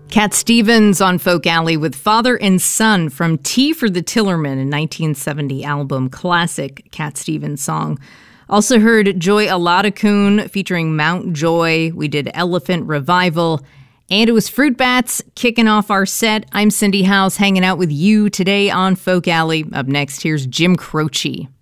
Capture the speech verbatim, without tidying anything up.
Cat Stevens on Folk Alley with Father and Son from Tea for the Tillerman, a nineteen seventy album, classic Cat Stevens song. Also heard Joy Aladakun featuring Mount Joy. We did Elephant Revival. And it was Fruit Bats kicking off our set. I'm Cindy House hanging out with you today on Folk Alley. Up next, here's Jim Croce.